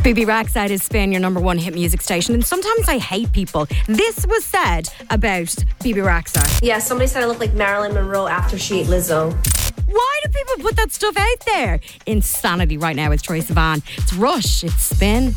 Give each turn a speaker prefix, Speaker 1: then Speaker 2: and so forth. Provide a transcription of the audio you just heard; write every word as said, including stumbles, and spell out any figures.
Speaker 1: Bibi Rexha is Spin, your number one hit music station. And sometimes I hate people. This was said about Bibi Rexha.
Speaker 2: Yeah, somebody said I look like Marilyn Monroe after she ate Lizzo.
Speaker 1: Why do people put that stuff out there? Insanity right now with Troye Sivan. It's Rush, it's Spin.